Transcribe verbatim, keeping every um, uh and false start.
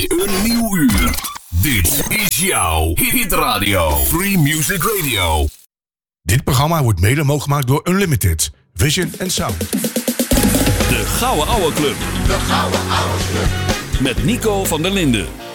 een nieuw uur. Dit is jouw Hit Radio. Free Music Radio. Dit programma wordt mede mogelijk gemaakt door Unlimited, Vision en Sound. De Gouden Ouwe Club. De Gouden Ouwe Club. Met Nico van der Linden.